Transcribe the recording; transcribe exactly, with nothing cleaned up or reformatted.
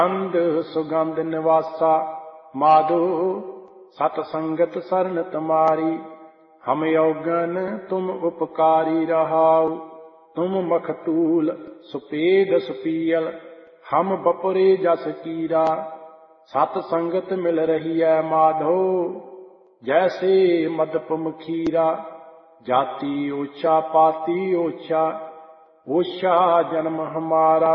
गंध सुगंध निवासा माधो सत संगत सरन तुम्हारी। हम यौगन तुम उपकारी रहाओ, तुम मखतूल सुपेद सुपीयल। हम बपुरे जस कीरा, सत संगत मिल रही है माधो। जैसे मदप मखीरा, जाति ऊंचा पाती ऊंचा, ऊंचा जन्म हमारा।